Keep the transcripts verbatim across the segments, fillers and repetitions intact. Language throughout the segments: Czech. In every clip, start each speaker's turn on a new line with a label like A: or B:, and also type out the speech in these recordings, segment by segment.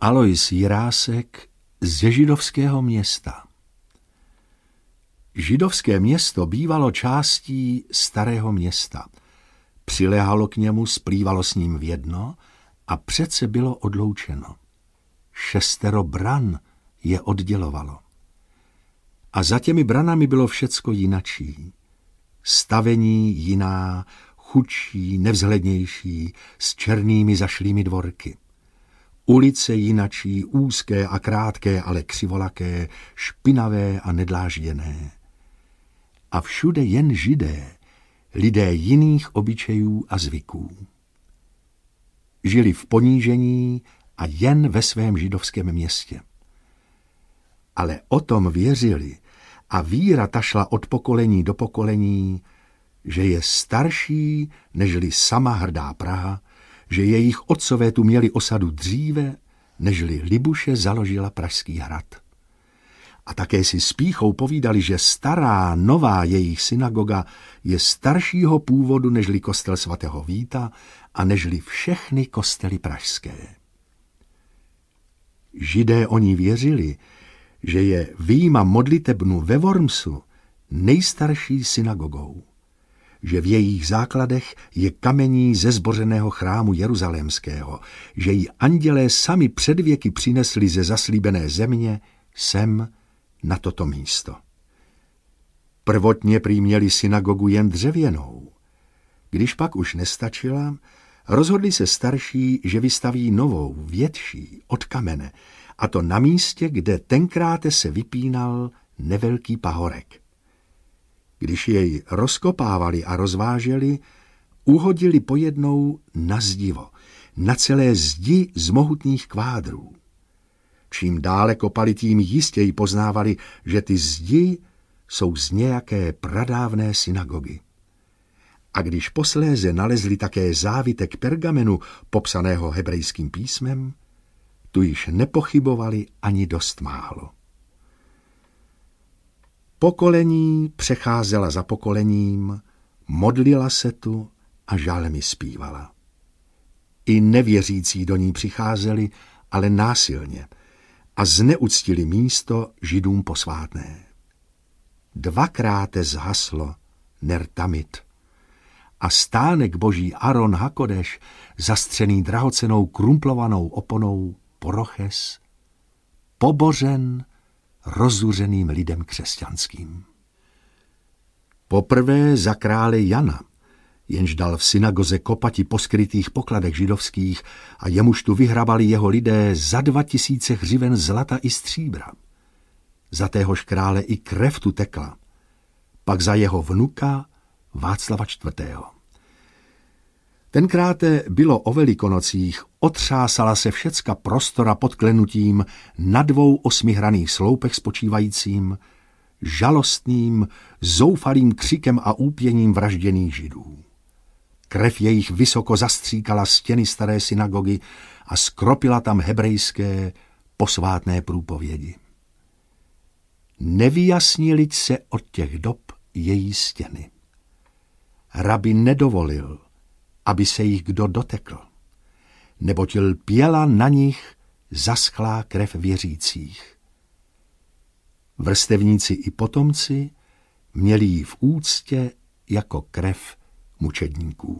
A: Alois Jirásek ze židovského města. Židovské město bývalo částí starého města. Přiléhalo k němu, splývalo s ním v jedno a přece bylo odloučeno. Šestero bran je oddělovalo. A za těmi branami bylo všecko jinačí. Stavení jiná, chudší, nevzhlednější, s černými zašlými dvorky. Ulice jinačí, úzké a krátké, ale křivolaké, špinavé a nedlážděné. A všude jen židé, lidé jiných obyčejů a zvyků. Žili v ponížení a jen ve svém židovském městě. Ale o tom věřili a víra ta šla od pokolení do pokolení, že je starší nežli sama hrdá Praha, že jejich otcové tu měli osadu dříve, nežli Libuše založila Pražský hrad. A také si s pýchou povídali, že stará, nová jejich synagoga je staršího původu nežli kostel svatého Víta a nežli všechny kostely pražské. Židé oni věřili, že je vyjma modlitebnu ve Wormsu nejstarší synagogou, že v jejich základech je kamení ze zbořeného chrámu jeruzalémského, že ji andělé sami před věky přinesli ze zaslíbené země sem na toto místo. Prvotně prý měli synagogu jen dřevěnou. Když pak už nestačila, rozhodli se starší, že vystaví novou, větší, od kamene, a to na místě, kde tenkrát se vypínal nevelký pahorek. Když jej rozkopávali a rozváželi, uhodili pojednou na zdivo, na celé zdi z mohutných kvádrů. Čím dále kopali, tím jistěji poznávali, že ty zdi jsou z nějaké pradávné synagogy. A když posléze nalezli také závitek pergamenu popsaného hebrejským písmem, tu již nepochybovali ani dost málo. Pokolení přecházela za pokolením, modlila se tu a žalmy zpívala. I nevěřící do ní přicházeli, ale násilně, a zneuctili místo Židům posvátné. Dvakrát zhaslo ner tamid a stánek boží Aron Hakodeš, zastřený drahocennou krumplovanou oponou Poroches, pobořen rozuřeným lidem křesťanským. Poprvé za krále Jana, jenž dal v synagoze kopati po skrytých pokladech židovských a jemuž tu vyhrabali jeho lidé za dva tisíce hřiven zlata i stříbra. Za téhož krále i krev tu tekla, pak za jeho vnuka Václava čtvrtého. Tenkráte bylo o Velikonocích, otřásala se všecka prostora pod klenutím na dvou osmihraných sloupech spočívajícím, žalostným, zoufalým křikem a úpěním vražděných Židů. Krev jejich vysoko zastříkala stěny staré synagogy a skropila tam hebrejské posvátné průpovědi. Nevyjasnili se od těch dob její stěny. Rabi nedovolil, aby se jich kdo dotekl, neboť lpěla na nich zaschlá krev věřících. Vrstevníci i potomci měli ji v úctě jako krev mučedníků.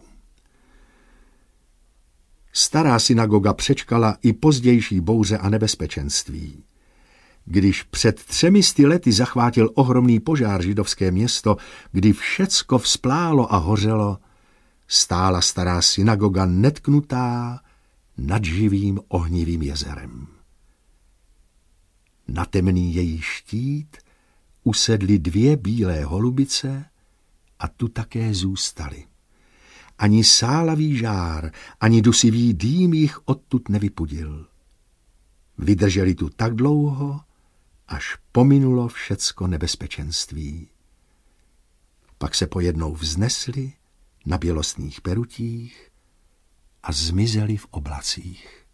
A: Stará synagoga přečkala i pozdější bouře a nebezpečenství. Když před třemi sty lety zachvátil ohromný požár židovské město, kdy všecko vzplálo a hořelo, stála stará synagoga netknutá nad živým ohnivým jezerem. Na temný její štít usedly dvě bílé holubice a tu také zůstaly. Ani sálavý žár, ani dusivý dým jich odtud nevypudil. Vydrželi tu tak dlouho, až pominulo všecko nebezpečenství. Pak se pojednou vznesli na bělostných perutích a zmizeli v oblacích.